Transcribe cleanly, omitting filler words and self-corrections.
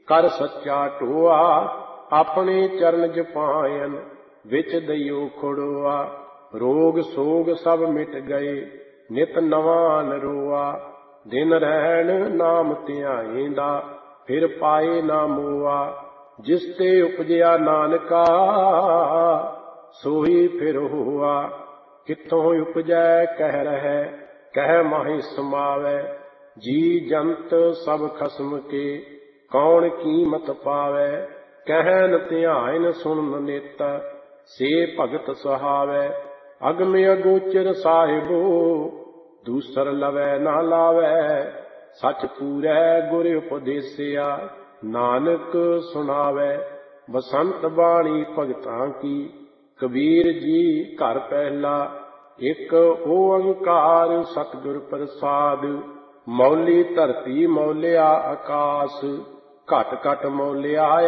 ਕਰ ਸੱਚਾ ਢੋਆ, ਆਪਣੇ ਚਰਨ ਜਪਾਇਨ, ਵਿੱਚ ਦਈਓ ਖੁੜਵਾ। ਰੋਗ ਸੋਗ ਸਭ ਮਿਟ ਗਏ, ਨਿਤ ਨਵਾਂ ਨਰੋਆ। ਦਿਨ ਰਹਿਣ ਨਾਮ ਧਿਆਏਂਦਾ, ਫਿਰ ਪਾਏ ਨਾ ਮੋਆ। ਜਿਸ ਤੇ ਉਪਜਿਆ ਨਾਨਕਾ, ਸੋਈ ਫਿਰ ਹੋਆ। ਕਿੱਥੋਂ ਉਪਜੈ ਕਹਿ ਰਹਿ, ਕਹਿ ਮਾਹਿ ਸਮਾਵੈ। ਜੀ ਜੰਤ ਸਭ ਖਸਮ ਕੇ, ਕੌਣ ਕੀਮਤ ਪਾਵੈ। ਕਹਿਨ ਧਿਆਇਨ ਸੁਣਨ ਨਿਤ, ਸੇ ਭਗਤ ਸੁਹਾਵੈ। ਅਗਮ ਅਗੋਚਰ ਸਾਹਿਬੋ, ਦੂਸਰ ਲਵੈ ਨਾ ਲਾਵੈ। ਸਚ ਪੂਰੈ ਗੁਰ ਉਪਦੇਸਿਆ, ਨਾਨਕ ਸੁਣਾਵੈ। ਬਸੰਤ ਬਾਣੀ ਭਗਤਾਂ ਕੀ, ਕਬੀਰ ਜੀ ਘਰ ਪਹਿਲਾ। ਇੱਕ ਓੰਕਾਰ ਸਤਿਗੁਰ ਪ੍ਰਸਾਦਿ, ਮੌਲੀ ਧਰਤੀ ਮੌਲਿਆ ਆਕਾਸ। ਘਟ ਘਟ ਮੌਲਿਆ